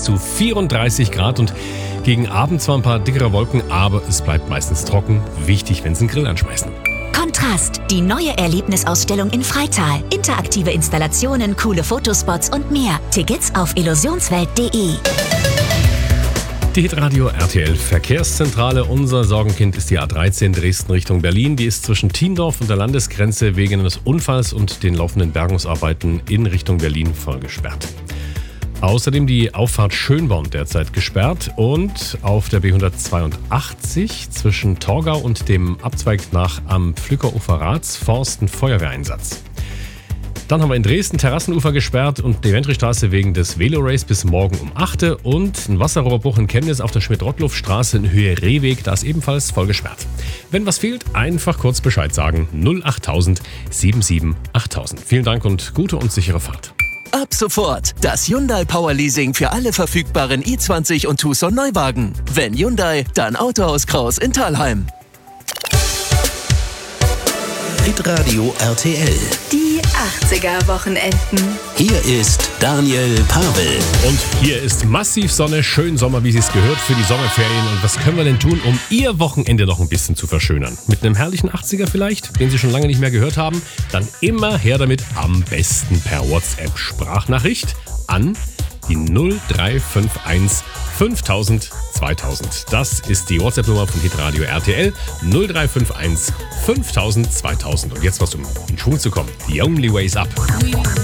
zu 34 Grad und gegen Abend zwar ein paar dickere Wolken, aber es bleibt meistens trocken. Wichtig, wenn Sie einen Grill anschmeißen. Kontrast, die neue Erlebnisausstellung in Freital. Interaktive Installationen, coole Fotospots und mehr. Tickets auf illusionswelt.de. Die Hitradio RTL Verkehrszentrale. Unser Sorgenkind ist die A13 Dresden Richtung Berlin. Die ist zwischen Thiendorf und der Landesgrenze wegen eines Unfalls und den laufenden Bergungsarbeiten in Richtung Berlin voll gesperrt. Außerdem die Auffahrt Schönborn derzeit gesperrt und auf der B182 zwischen Torgau und dem Abzweig nach am Pflückerufer Ratsforst ein Feuerwehreinsatz. Dann haben wir in Dresden Terrassenufer gesperrt und die Wentrichstraße wegen des Velorace bis morgen um 8 und ein Wasserrohrbruch in Chemnitz auf der Schmidt-Rottluff-Straße in Höhe Rehweg, da ist ebenfalls voll gesperrt. Wenn was fehlt, einfach kurz Bescheid sagen. 08000 77 8000. Vielen Dank und gute und sichere Fahrt. Ab sofort das Hyundai Power Leasing für alle verfügbaren i20 und Tucson Neuwagen. Wenn Hyundai, dann Autohaus Kraus in Thalheim. Hitradio RTL. Die 80er-Wochenenden. Hier ist Daniel Pavel. Und hier ist massiv Sonne, schön Sommer, wie Sie es gehört, für die Sommerferien. Und was können wir denn tun, um Ihr Wochenende noch ein bisschen zu verschönern? Mit einem herrlichen 80er vielleicht, den Sie schon lange nicht mehr gehört haben? Dann immer her damit, am besten per WhatsApp-Sprachnachricht an die 0351 5000 2000. Das ist die WhatsApp-Nummer von Hitradio RTL. 0351 5000 2000. Und jetzt was, um in Schwung zu kommen. The Only Way is Up.